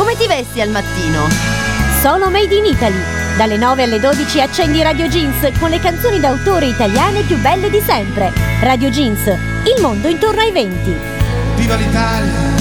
Come ti vesti al mattino? Solo Made in Italy. Dalle 9 alle 12 accendi Radio Jeans con le canzoni d'autore italiane più belle di sempre. Radio Jeans, il mondo intorno ai venti. Viva l'Italia!